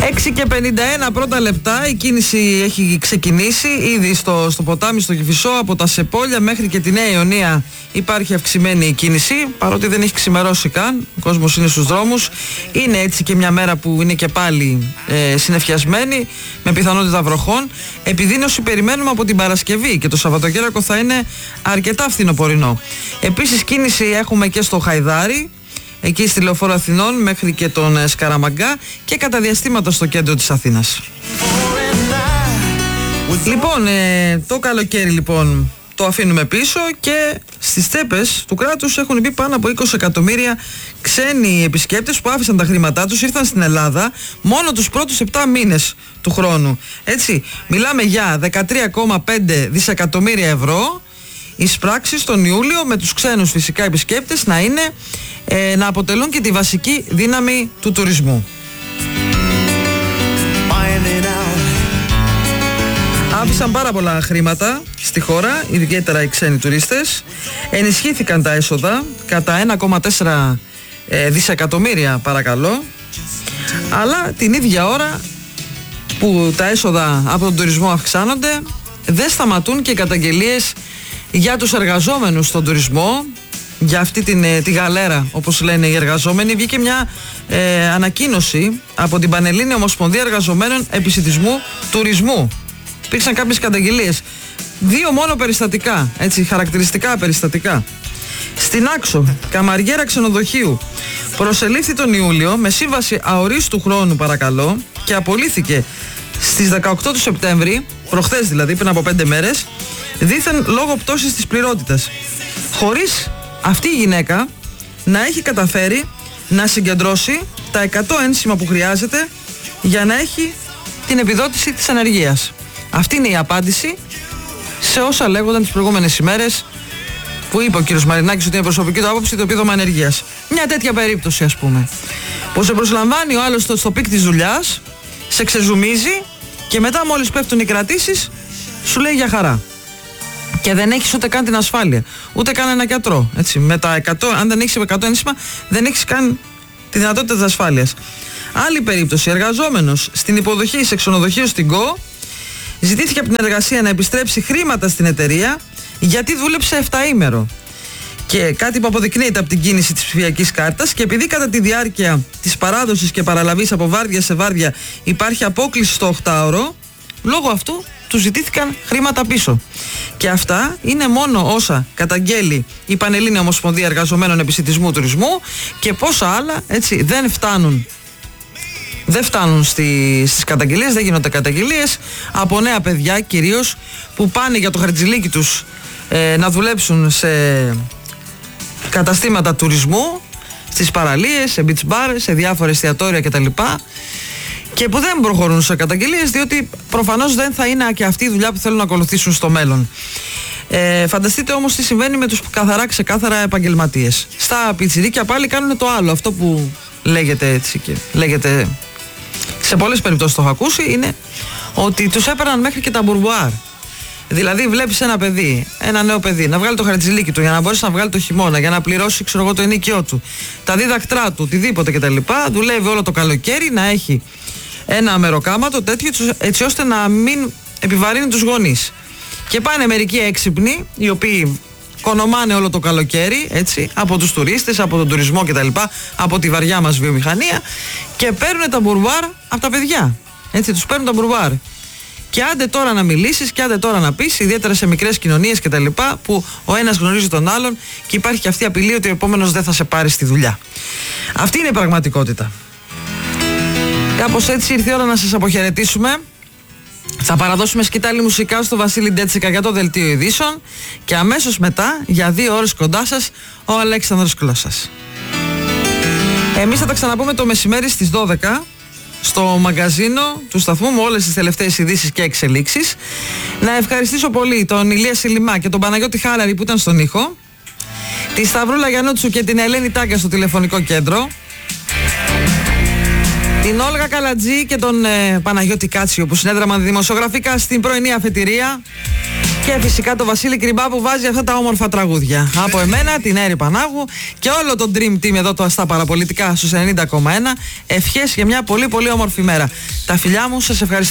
6:51 πρώτα λεπτά. Η κίνηση έχει ξεκινήσει ήδη στο ποτάμι, στο Κηφισό, από τα Σεπόλια μέχρι και τη Νέα Ιωνία υπάρχει αυξημένη κίνηση, παρότι δεν έχει ξημερώσει καν, ο κόσμος είναι στους δρόμους. Είναι έτσι και μια μέρα που είναι και πάλι συννεφιασμένη, με πιθανότητα βροχών. Επιδείνωση περιμένουμε από την Παρασκευή και το Σαββατοκύριακο θα είναι αρκετά φθινοπορεινό. Επίσης κίνηση έχουμε και στο Χαϊδάρι, εκεί στη Λεωφόρο Αθηνών μέχρι και τον Σκαραμαγκά, και κατά διαστήματα στο κέντρο της Αθήνας. Λοιπόν, το καλοκαίρι λοιπόν το αφήνουμε πίσω και στις τσέπες του κράτους έχουν μπει πάνω από 20 εκατομμύρια ξένοι επισκέπτες που άφησαν τα χρήματά τους, ήρθαν στην Ελλάδα μόνο τους πρώτους 7 μήνες του χρόνου. Έτσι, μιλάμε για 13,5 δισεκατομμύρια ευρώ εισπράξεις τον Ιούλιο, με τους ξένους φυσικά επισκέπτες να αποτελούν και τη βασική δύναμη του τουρισμού. Άφησαν πάρα πολλά χρήματα στη χώρα, ιδιαίτερα οι ξένοι τουρίστες. Ενισχύθηκαν τα έσοδα κατά 1,4 δισεκατομμύρια παρακαλώ. Αλλά την ίδια ώρα που τα έσοδα από τον τουρισμό αυξάνονται, δεν σταματούν και οι καταγγελίες για τους εργαζόμενους στον τουρισμό, για αυτή τη γαλέρα όπως λένε οι εργαζόμενοι. Βγήκε μια ανακοίνωση από την Πανελλήνια Ομοσπονδία Εργαζομένων Επισιτισμού Τουρισμού. Υπήρξαν κάποιες καταγγελίες. 2 μόνο περιστατικά, έτσι, χαρακτηριστικά περιστατικά. Στην Άξο, καμαριέρα ξενοδοχείου, προσελήφθη τον Ιούλιο με σύμβαση αορίστου χρόνου παρακαλώ και απολύθηκε στις 18 του Σεπτέμβρη, προχθές δηλαδή, πριν από 5 μέρες, δήθεν λόγω πτώσης της πληρότητας. Χωρίς αυτή η γυναίκα να έχει καταφέρει να συγκεντρώσει τα 100 ένσημα που χρειάζεται για να έχει την επιδότηση της ανεργίας. Αυτή είναι η απάντηση σε όσα λέγονταν τις προηγούμενες ημέρες, που είπε ο κύριος Μαρινάκης ότι είναι προσωπική του άποψη το επίδομα ανεργίας. Μια τέτοια περίπτωση, ας πούμε, που σε προσλαμβάνει ο άλλος στο πικ της δουλειάς, σε ξεζουμίζει και μετά μόλις πέφτουν οι κρατήσεις σου λέει για χαρά. Και δεν έχεις ούτε καν την ασφάλεια, ούτε καν ένα γιατρό. Έτσι, με τα 100, αν δεν έχεις 100 ένσημα, δεν έχεις καν τη δυνατότητα της ασφάλειας. Άλλη περίπτωση, εργαζόμενος στην υποδοχή σε ξενοδοχείο στην ΚΟ, ζητήθηκε από την εργασία να επιστρέψει χρήματα στην εταιρεία γιατί δούλεψε 7ήμερο. Και κάτι που αποδεικνύεται από την κίνηση της ψηφιακής κάρτας, και επειδή κατά τη διάρκεια της παράδοσης και παραλαβής από βάρδια σε βάρδια υπάρχει απόκλιση στο 8ωρο, λόγω αυτού του ζητήθηκαν χρήματα πίσω. Και αυτά είναι μόνο όσα καταγγέλει η Πανελλήνια Ομοσπονδία Εργαζομένων Επισιτισμού Τουρισμού, και πόσα άλλα έτσι δεν φτάνουν στις καταγγελίες, δεν γίνονται καταγγελίες από νέα παιδιά κυρίως που πάνε για το χαρτζηλίκι τους να δουλέψουν σε καταστήματα τουρισμού, στις παραλίες, σε beach bar, σε διάφορα εστιατόρια κτλ. Και που δεν προχωρούν σε καταγγελίες, διότι προφανώς δεν θα είναι και αυτή η δουλειά που θέλουν να ακολουθήσουν στο μέλλον. Φανταστείτε όμως τι συμβαίνει με τους ξεκάθαρα επαγγελματίες. Στα πιτσιρίκια πάλι κάνουν το άλλο, αυτό που λέγεται έτσι και λέγεται, σε πολλές περιπτώσεις το έχω ακούσει, είναι ότι τους έπαιρναν μέχρι και τα μπουρμπουάρ. Δηλαδή βλέπεις ένα νέο παιδί να βγάλει το χαρτζηλίκι του για να μπορέσει να βγάλει το χειμώνα, για να πληρώσει το ενίκιό του, τα δίδακτρά του, οτιδήποτε κτλ. Δουλεύει όλο το καλοκαίρι να έχει ένα μεροκάματο τέτοιο, έτσι ώστε να μην επιβαρύνει τους γονείς. Και πάνε μερικοί έξυπνοι, οι οποίοι κονομάνε όλο το καλοκαίρι, έτσι, από τους τουρίστες, από τον τουρισμό κτλ., από τη βαριά μας βιομηχανία, και παίρνουν τα μπουρμπουάρ από τα παιδιά. Έτσι, τους παίρνουν τα μπουρμπουάρ. Και άντε τώρα να μιλήσεις και άντε τώρα να πεις, ιδιαίτερα σε μικρές κοινωνίες κτλ., που ο ένας γνωρίζει τον άλλον και υπάρχει και αυτή η απειλή ότι ο επόμενος δεν θα σε πάρει στη δουλειά. Αυτή είναι η πραγματικότητα. Κάπως έτσι ήρθε η ώρα να σας αποχαιρετήσουμε. Θα παραδώσουμε σκητάλη μουσικά στο Βασίλη Ντέτσικα για το δελτίο ειδήσεων και αμέσως μετά, για 2 ώρες κοντά σας, ο Αλέξανδρος Κλώσσας. Εμείς θα τα ξαναπούμε το μεσημέρι στις 12 στο μαγκαζίνο του σταθμού με όλες τις τελευταίες ειδήσεις και εξελίξεις. Να ευχαριστήσω πολύ τον Ηλία Σιλιμά και τον Παναγιώτη Χάλαρη που ήταν στον ήχο, τη Σταυρούλα Γιαννούτσου και την Ελένη Τάγκα στο τηλεφωνικό κέντρο, την Όλγα Καλατζή και τον Παναγιώτη Κάτσιο που συνέδραμαν δημοσιογραφικά στην πρωινή αφετηρία. Και φυσικά το Βασίλη Κρυμπά που βάζει αυτά τα όμορφα τραγούδια. Από εμένα, την Έρη Πανάγου και όλο το Dream Team εδώ στα παραπολιτικά στους 90,1. Ευχές για μια πολύ πολύ όμορφη μέρα. Τα φιλιά μου, σας ευχαριστώ.